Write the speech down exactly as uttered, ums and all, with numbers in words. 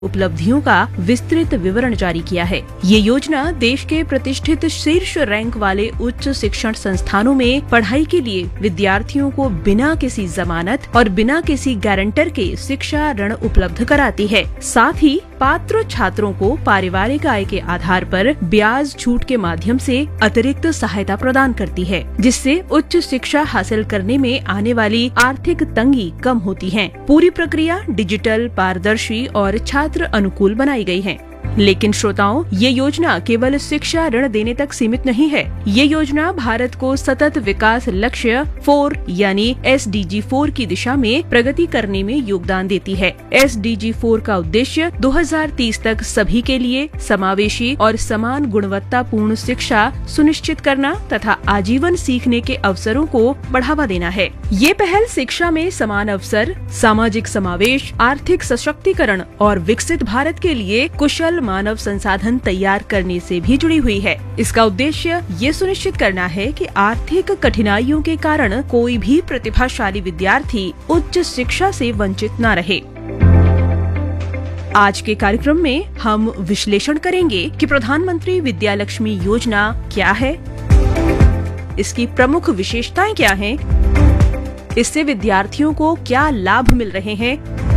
उपलब्धियों का विस्तृत विवरण जारी किया है। ये योजना देश के प्रतिष्ठित शीर्ष रैंक वाले उच्च शिक्षण संस्थानों में पढ़ाई के लिए विद्यार्थियों को बिना किसी जमानत और बिना किसी गारंटर के शिक्षा ऋण उपलब्ध कराती है। साथ ही पात्र छात्रों को पारिवारिक आय के आधार पर ब्याज छूट के माध्यम से अतिरिक्त सहायता प्रदान करती है, जिससे उच्च शिक्षा हासिल करने में आने वाली आर्थिक तंगी कम होती है। पूरी प्रक्रिया डिजिटल, पारदर्शी और छात्र अनुकूल बनाई गई है। लेकिन श्रोताओं, ये योजना केवल शिक्षा ऋण देने तक सीमित नहीं है। ये योजना भारत को सतत विकास लक्ष्य फोर यानी एस डी जी फोर की दिशा में प्रगति करने में योगदान देती है। एस डी जी फोर का उद्देश्य दो हज़ार तीस तक सभी के लिए समावेशी और समान गुणवत्तापूर्ण शिक्षा सुनिश्चित करना तथा आजीवन सीखने के अवसरों को बढ़ावा देना है। ये पहल शिक्षा में समान अवसर, सामाजिक समावेश, आर्थिक सशक्तिकरण और विकसित भारत के लिए कुशल मानव संसाधन तैयार करने से भी जुड़ी हुई है। इसका उद्देश्य ये सुनिश्चित करना है कि आर्थिक कठिनाइयों के कारण कोई भी प्रतिभाशाली विद्यार्थी उच्च शिक्षा से वंचित न रहे। आज के कार्यक्रम में हम विश्लेषण करेंगे कि प्रधानमंत्री विद्यालक्ष्मी योजना क्या है, इसकी प्रमुख विशेषताएं क्या हैं, इससे विद्यार्थियों को क्या लाभ मिल रहे हैं